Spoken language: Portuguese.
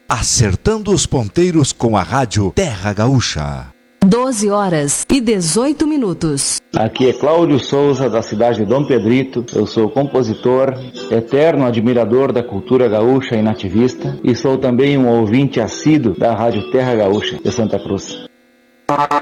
acertando os ponteiros com a rádio Terra Gaúcha. 12h18. Aqui é Cláudio Souza, da cidade de Dom Pedrito. Eu sou compositor, eterno admirador da cultura gaúcha e nativista, e sou também um ouvinte assíduo da rádio Terra Gaúcha de Santa Cruz.